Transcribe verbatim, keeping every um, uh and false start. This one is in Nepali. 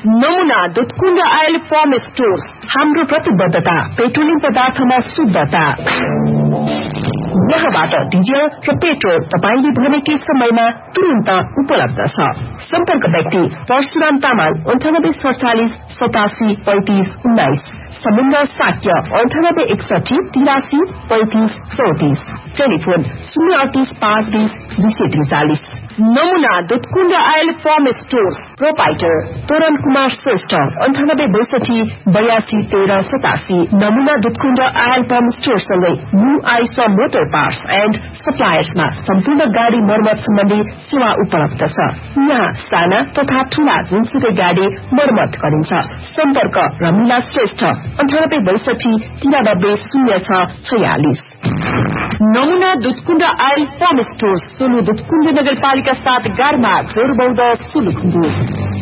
नमुना दुधकुण्ड आयल फार्म स्टोर। हाम्रो प्रतिबद्धता पेट्रोलियम पदार्थमा शुद्धता। यहाँबाट डिजल र पेट्रोल तपाईले भनेकै समयमा तुरन्त उपलब्ध छ। सम्पर्क व्यक्ति परशुराम तामाङ अन्ठानब्बे सडचालिस सतासी पैंतिस उन्नाइस। समुद्र साक्य अन्ठानब्बे एकसठी तिरासी पैंतिस चौतिस। टेलिफोन शून्य अडतीस पाँच बीस दुई सय त्रिचालिस। नमुना Dudhkund oil farm store proprietor तोरण कुमार श्रेष्ठ अन्ठानब्बे बैसठी बयासी तेह्र सतासी। नमुना दुधकुण्ड आयल फार्म स्टोर सँगै new ice motor parts and सप्लायर्समा सम्पूर्ण गाड़ी मर्मत सम्बन्धी सेवा उपलब्ध छ। यहाँ साना तथा ठूला जुनसुकै गाड़ी मर्मत गरिन्छ। सम्पर्क रमिला श्रेष्ठ अन्ठानब्बे बैसठी तिरानब्बे शून्य छ छयालिस। नमुना Dudhkund oil farm store Solu Dudhkund नगरपालिका सात गारमा जोरबौद सुलुखुम्बु।